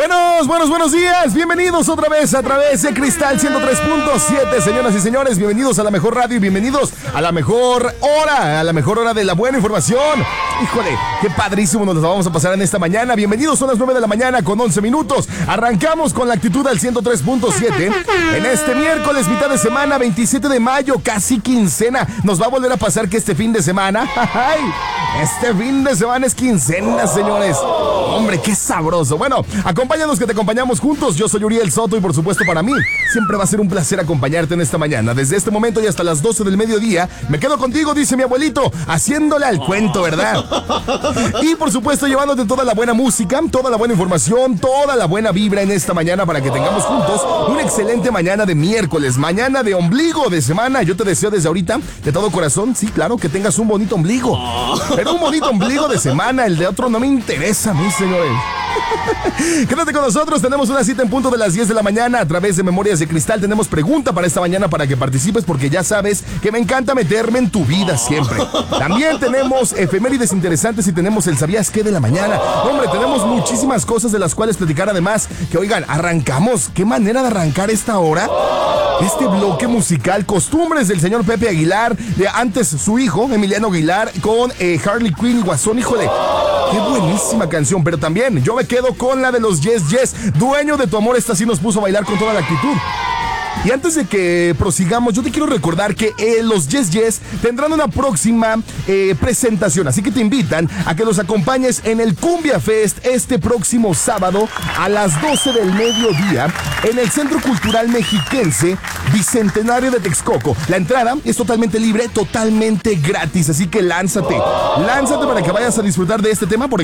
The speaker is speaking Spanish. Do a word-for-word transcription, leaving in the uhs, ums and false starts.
Buenos, buenos, buenos días. Bienvenidos otra vez a través de Cristal ciento tres punto siete, señoras y señores. Bienvenidos a la mejor radio y bienvenidos a la mejor hora, a la mejor hora de la buena información. Híjole, qué padrísimo nos la vamos a pasar en esta mañana. Bienvenidos, son las nueve de la mañana con once minutos. Arrancamos con la actitud al ciento tres punto siete. En este miércoles, mitad de semana, veintisiete de mayo, casi quincena. Nos va a volver a pasar que este fin de semana, ¡ay! Este fin de semana es quincena, señores. Hombre, qué sabroso. Bueno, acompáñanos que te acompañamos juntos. Yo soy Uriel Soto y por supuesto para mí siempre va a ser un placer acompañarte en esta mañana. Desde este momento y hasta las doce del mediodía me quedo contigo, dice mi abuelito, haciéndole al cuento, ¿verdad? Y por supuesto llevándote toda la buena música, toda la buena información, toda la buena vibra en esta mañana para que tengamos juntos una excelente mañana de miércoles, mañana de ombligo de semana. Yo te deseo desde ahorita, de todo corazón, sí, claro, que tengas un bonito ombligo. Pero un bonito ombligo de semana, el de otro no me interesa a mí, señores. Quédate con nosotros, tenemos una cita en punto de las diez de la mañana a través de Memorias de Cristal. Tenemos pregunta para esta mañana para que participes porque ya sabes que me encanta meterme en tu vida siempre. También tenemos efemérides interesantes y tenemos el ¿sabías qué de la mañana? Hombre, tenemos muchísimas cosas de las cuales platicar, además que, oigan, arrancamos. ¿Qué manera de arrancar esta hora? Este bloque musical, costumbres del señor Pepe Aguilar, de antes su hijo, Emiliano Aguilar, con eh, Harley Quinn y Guasón. Híjole, qué buenísima canción. Pero también yo me quedo con la de los Yes Yes, Dueño de tu amor. Esta sí nos puso a bailar con toda la actitud. Y antes de que prosigamos, yo te quiero recordar que eh, los Yes Yes tendrán una próxima eh, presentación. Así que te invitan a que los acompañes en el Cumbia Fest este próximo sábado a las doce del mediodía en el Centro Cultural Mexiquense Bicentenario de Texcoco. La entrada es totalmente libre, totalmente gratis. Así que lánzate, lánzate para que vayas a disfrutar de este tema. Por